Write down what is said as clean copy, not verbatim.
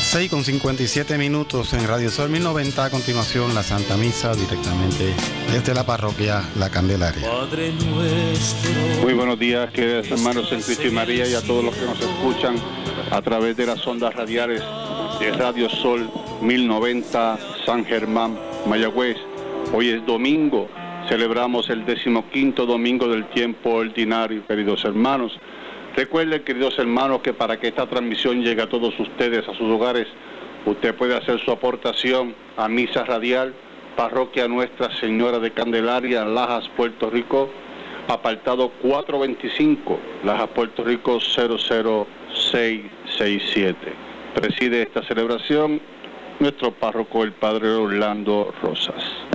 6:57 en Radio Sol 1090. A continuación, la Santa Misa directamente desde la parroquia La Candelaria. Muy buenos días, queridos hermanos en Cristo y María, y a todos los que nos escuchan a través de las ondas radiales de Radio Sol 1090, San Germán, Mayagüez. Hoy es domingo, celebramos el 15º domingo del tiempo ordinario, queridos hermanos. Recuerden, queridos hermanos, que para que esta transmisión llegue a todos ustedes, a sus hogares, usted puede hacer su aportación a Misa Radial, Parroquia Nuestra Señora de Candelaria, Lajas, Puerto Rico, apartado 425, Lajas, Puerto Rico 00667. Preside esta celebración nuestro párroco, el Padre Orlando Rosas.